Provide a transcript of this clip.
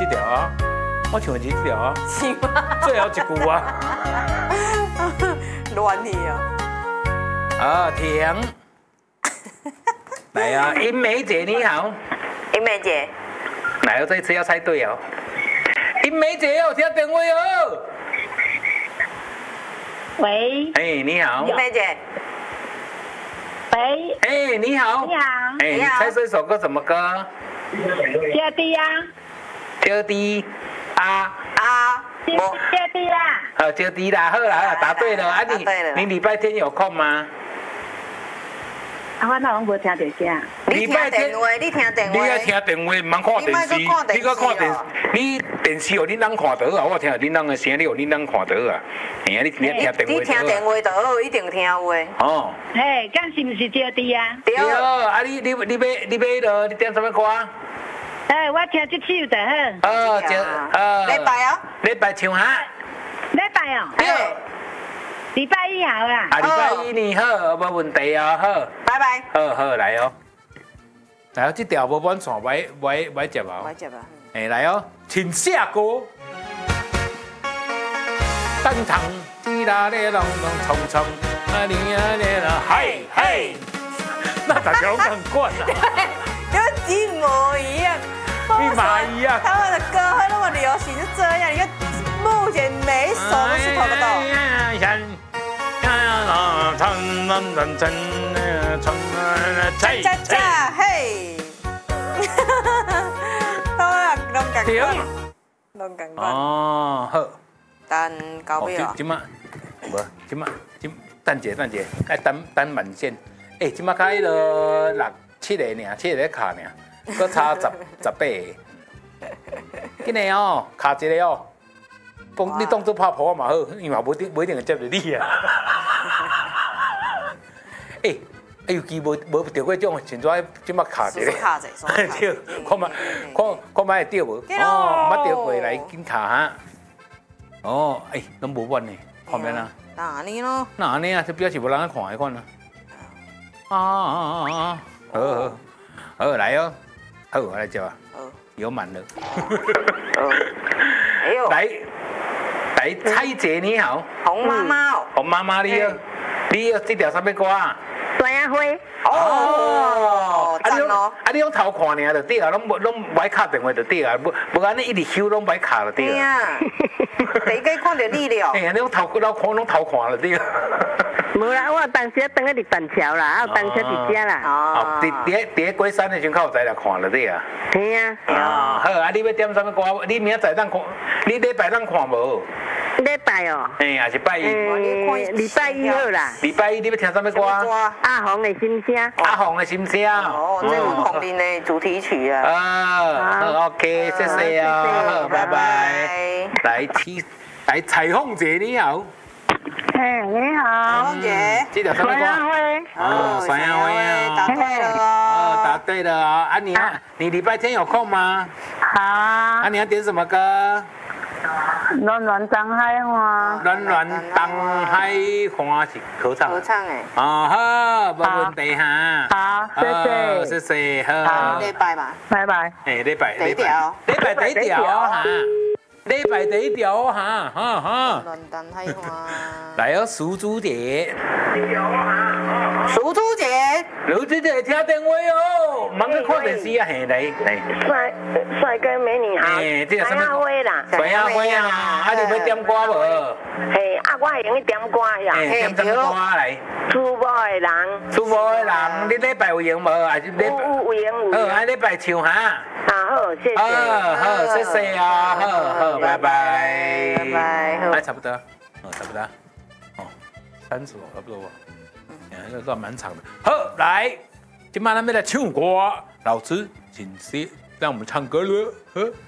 这条啊，我唱的是这条啊， 是吗？ 最后一句啊。 乱去啊！ 停。来啊，英梅姐你好。 英梅姐， 来哦，这一次要猜对哦。英梅姐有听电话哦。 喂， 哎，你好。 英梅姐， 喂， 哎，你好。 你好， 哎，你猜这首歌什么歌？ 姐弟呀， 叫滴啊。 姐弟啦， 叫滴啦，好啦，答对了。啊， 答对了你礼拜天有空吗？ 啊，我哪拢无听到声。 你听电话，你听电话。 你要听电话，唔通看电视。你搁看电视，你电视有恁人看到啊？我听恁人的声，你有恁人看到啊？嘿啊，你听电话。 你听电话就好，一定听有诶。 哦。 嘿，敢是毋是姐弟啊？ 对。 啊，你买了，你点什么歌？ 哎，我听这首就好。 礼拜啊？ 礼拜唱哈？ 礼拜哦。 对。 礼拜一好啦。 啊，礼拜一你好，无问题哦，好。 拜拜。 好，来哦。来哦，这条无满线，歪接哦。 歪接啊。 哎，来哦，请下歌。蛋汤滴啦咧隆隆冲冲，啊哩啊咧啦，嘿，那大家都很惯啊。 就一模一样。 一模一样。 他们的歌会那么流行，就这样。你看，目前每一首都是投得到。恰嘿，拢共款，拢共款。 哦，好。 等交尾啊！ 今麦，无，今麦，等者，爱等慢线。哎，今麦开迄落7个尔，7个咧卡尔，搁差18个。紧个哦，卡一个哦。你当做拍婆嘛好，因为无一定会接着你啊。哎，尤其无着过种，现在即麦卡一个。 卡者， 对，看卖会着无？哦，捌着过来紧卡哈。哦，哎，拢无稳呢，看面啊？ 那安尼咯？ 那安尼啊，就表示无人看迄款啊。好，来哦，好，我来接啊。油满了。 哎呦， 来，蔡姐你好。 洪妈妈哦。 洪妈妈你好，你好这条啥物歌啊？ 酸鸭花。 哦，赞哦！ 你拢偷看尔就对啊，拢唔爱敲电话就对啊，无安尼一直收拢唔爱敲就对啊。 第一个看到你了。 哎呀，你拢偷看就对啊。 无啦，我当时等喺板桥啦，我当时伫遮啦。 哦，伫过山的时候有在来看了对啊。 嘿啊。 好，啊，你要点什么歌？你明仔载当看，你礼拜当看无？ 礼拜哦。 哎呀，是拜一。 礼拜一好啦。 礼拜一你要听什么歌？ 阿红的心声。 阿红的心声。 哦，这是红林的主题曲啊。 好 ，OK， 谢谢啊，好，拜拜。来，彩虹姐你好。 嘿，你好。 红姐。 这条什么歌？ 酸鸭花。 酸鸭花啊。 答对了哦。 答对了啊！你礼拜天有空吗？ 好。 啊，你要点什么歌？ 暖暖当海花。 暖暖当海花是合唱。 合唱诶。 好，没问题哈。 好，谢谢， 好。礼拜嘛。 拜拜。 哎，礼拜第一条哈。礼拜第一条哈。 暖当海花。 来哦，淑珠姐。 淑珠姐。 淑珠姐听电话哦，忙去看电视啊，嘿，来。 帅哥美女好。 哎，这个什么？ 酸鸭花啦。 酸鸭花啊，啊，你要点歌无？ 嘿，我会用去点歌呀。 点什么歌来？ 出没的人， 你礼拜有闲无？还是礼拜？ 有闲。 好，啊，礼拜唱哈。 好，谢谢。 好，谢谢啊，好，拜拜。 拜拜。 哎，差不多，差不多。哦，30差不多吧。这段蛮长的。好，来，今晚咱们来唱歌，老师，请让我们唱歌了。